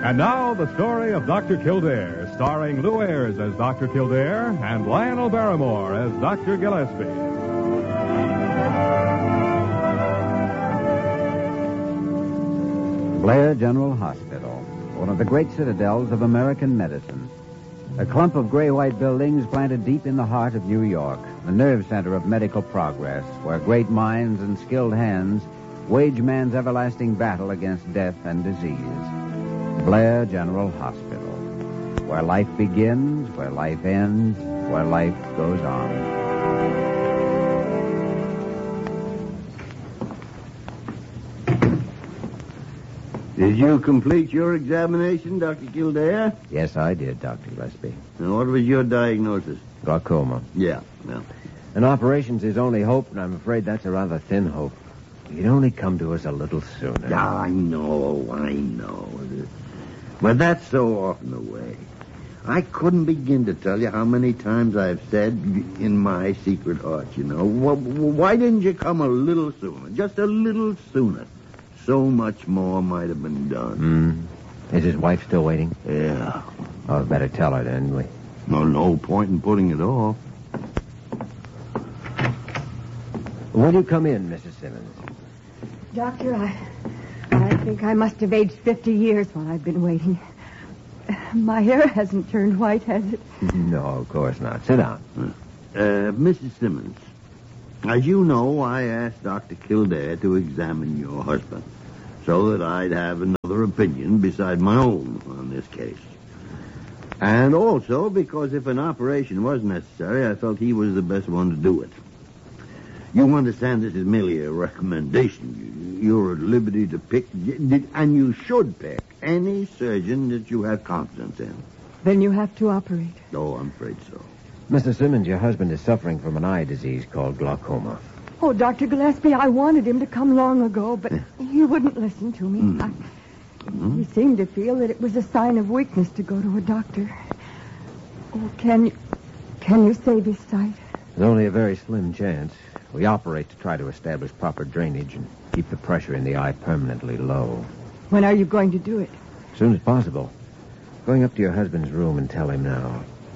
And now, the story of Dr. Kildare, starring Lou Ayres as Dr. Kildare and Lionel Barrymore as Dr. Gillespie. Blair General Hospital, one of the great citadels of American medicine. A clump of gray-white buildings planted deep in the heart of New York, the nerve center of medical progress, where great minds and skilled hands wage man's everlasting battle against death and disease. Blair General Hospital, where life begins, where life ends, where life goes on. Did you complete your examination, Dr. Kildare? Yes, I did, Dr. Gillespie. And what was your diagnosis? Glaucoma. Yeah, well. An operation's his only hope, and I'm afraid that's a rather thin hope. He'd only come to us a little sooner. Yeah, I know. But that's so often the way. I couldn't begin to tell you how many times I've said in my secret heart, why didn't you come a little sooner? Just a little sooner. So much more might have been done. Is his wife still waiting? Yeah. Oh, I'd better tell her then. No point in putting it off. Will you come in, Mrs. Simmons? Doctor, I think I must have aged 50 years while I've been waiting. My hair hasn't turned white, has it? No, of course not. Sit down. Mrs. Simmons, as you know, I asked Dr. Kildare to examine your husband so that I'd have another opinion beside my own on this case. And also because if an operation was necessary, I felt he was the best one to do it. You understand this is merely a recommendation. You're at liberty to pick, and you should pick, any surgeon that you have confidence in. Then you have to operate. Oh, I'm afraid so. Mr. Simmons, your husband is suffering from an eye disease called glaucoma. Oh, Dr. Gillespie, I wanted him to come long ago, but he wouldn't listen to me. He seemed to feel that it was a sign of weakness to go to a doctor. Oh, can you save his sight? There's only a very slim chance. We operate to try to establish proper drainage and keep the pressure in the eye permanently low. When are you going to do it? As soon as possible. Going up to your husband's room and tell him now.